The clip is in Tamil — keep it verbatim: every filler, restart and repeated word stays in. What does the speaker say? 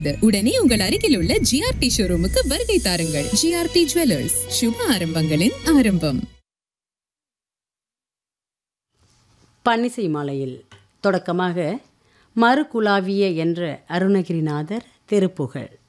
உடனே உங்கள் அருகில் உள்ள ஜிஆர்டி ஷோரூமுக்கு வருகை தாருங்கள். ஜிஆர்டி ஜுவல்லர்ஸ், சுப ஆரம்பங்களின் ஆரம்பம். பன்னிசை மாலையில் தொடக்கமாக மறுகுலாவிய என்ற அருணகிரிநாதர் திருப்புகழ்.